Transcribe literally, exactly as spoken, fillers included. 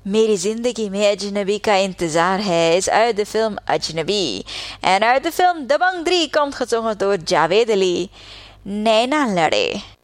मेरी जिंदगी में अजनबी का इंतजार है इस अर्द फिल्म अजनबी एंड अर्द फिल्म दबंग थ्री कम खसों तो जावेद अली नैना लड़े